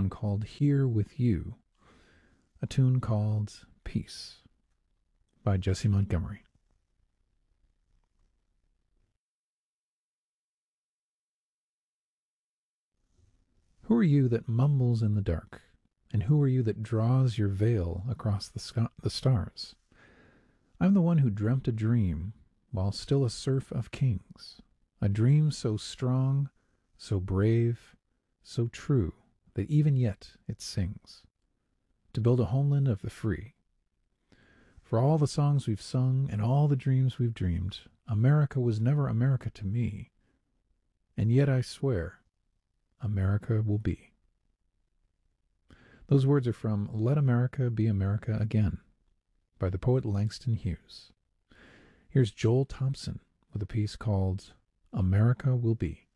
one called Here With You, a tune called Peace by Jesse Montgomery. Who are you that mumbles in the dark? And who are you that draws your veil across the stars? I'm the one who dreamt a dream while still a serf of kings, a dream so strong, so brave, so true, that even yet it sings, to build a homeland of the free. For all the songs we've sung and all the dreams we've dreamed, America was never America to me, and yet I swear America will be. Those words are from Let America Be America Again by the poet Langston Hughes. Here's Joel Thompson with a piece called America Will Be.